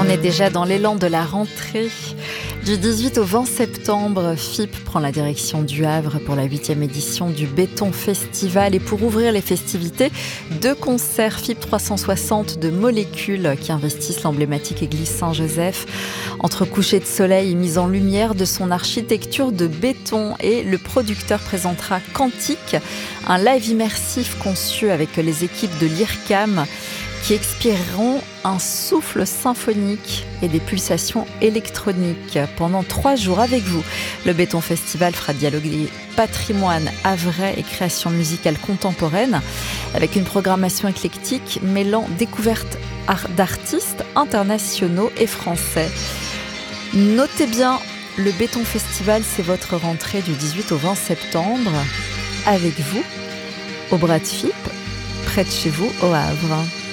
On est déjà dans l'élan de la rentrée. Du 18 au 20 septembre, FIP prend la direction du Havre pour la 8e édition du Béton Festival. Et pour ouvrir les festivités, 2 concerts FIP 360 de Molécules qui investissent l'emblématique église Saint-Joseph. Entre coucher de soleil et mise en lumière de son architecture de béton. Et le producteur présentera Quantique, un live immersif conçu avec les équipes de l'IRCAM qui expireront un souffle symphonique et des pulsations électroniques pendant 3 jours avec vous. Le Béton Festival fera dialoguer patrimoine havrais et création musicale contemporaine avec une programmation éclectique mêlant découvertes d'artistes internationaux et français. Notez bien, le Béton Festival, c'est votre rentrée du 18 au 20 septembre avec vous, au bras de FIP, près de chez vous, au Havre.